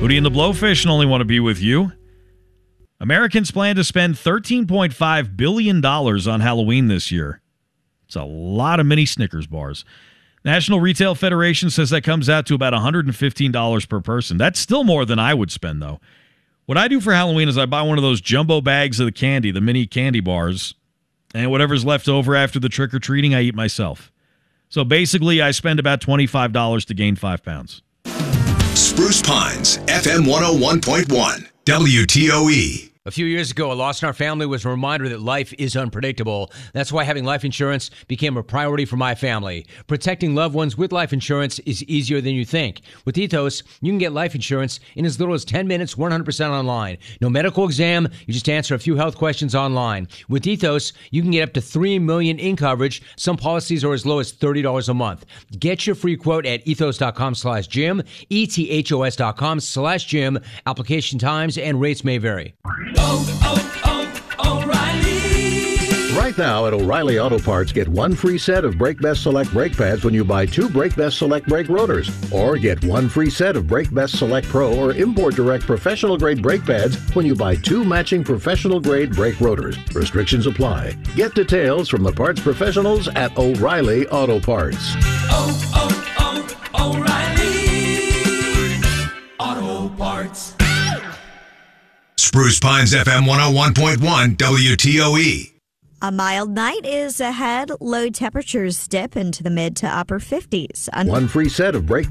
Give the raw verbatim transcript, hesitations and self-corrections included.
Hootie and the Blowfish only want to be with you. Americans plan to spend thirteen point five billion dollars on Halloween this year. It's a lot of mini Snickers bars. National Retail Federation says that comes out to about one hundred fifteen dollars per person. That's still more than I would spend, though. What I do for Halloween is I buy one of those jumbo bags of the candy, the mini candy bars, and whatever's left over after the trick-or-treating, I eat myself. So basically, I spend about twenty-five dollars to gain five pounds. Spruce Pines, F M one oh one point one, W T O E. A few years ago, a loss in our family was a reminder that life is unpredictable. That's why having life insurance became a priority for my family. Protecting loved ones with life insurance is easier than you think. With Ethos, you can get life insurance in as little as ten minutes, one hundred percent online. No medical exam, you just answer a few health questions online. With Ethos, you can get up to three million dollars in coverage. Some policies are as low as thirty dollars a month. Get your free quote at ethos.com slash Jim, E-T-H-O-S dot com slash Jim. Application times and rates may vary. Oh, oh, O'Reilly. Right now at O'Reilly Auto Parts, get one free set of Brake Best Select brake pads when you buy two Brake Best Select brake rotors. Or get one free set of Brake Best Select Pro or Import Direct professional grade brake pads when you buy two matching professional grade brake rotors. Restrictions apply. Get details from the parts professionals at O'Reilly Auto Parts. Oh, oh, oh, O'Reilly Auto Parts. Spruce Pines, F M one oh one point one, W T O E. A mild night is ahead. Low temperatures dip into the mid to upper fifties. One free set of brake